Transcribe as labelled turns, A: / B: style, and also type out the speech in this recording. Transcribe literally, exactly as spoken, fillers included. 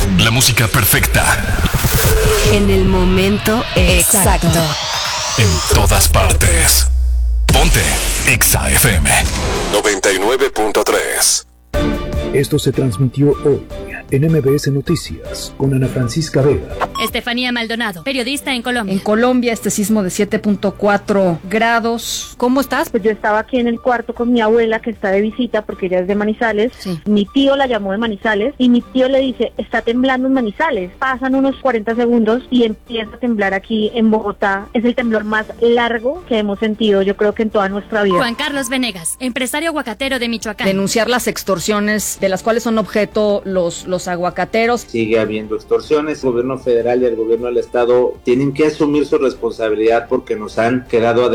A: La música perfecta.
B: En el momento exacto. exacto.
A: En todas partes. Ponte Exa F M noventa y nueve punto tres.
C: Esto se transmitió hoy en M B S Noticias con Ana Francisca Vega.
D: Estefanía Maldonado, periodista en Colombia.
E: En Colombia, este sismo de siete punto cuatro grados. ¿Cómo estás?
F: Pues yo estaba aquí en el cuarto con mi abuela, que está de visita porque ella es de Manizales.
E: Sí.
F: Mi tío la llamó de Manizales y mi tío le dice, está temblando en Manizales. Pasan unos cuarenta segundos y empieza a temblar aquí en Bogotá. Es el temblor más largo que hemos sentido, yo creo que en toda nuestra vida.
D: Juan Carlos Venegas, empresario aguacatero de Michoacán.
E: Denunciar las extorsiones de las cuales son objeto los, los aguacateros.
G: Sigue habiendo extorsiones. El gobierno federal y el gobierno del estado tienen que asumir su responsabilidad porque nos han quedado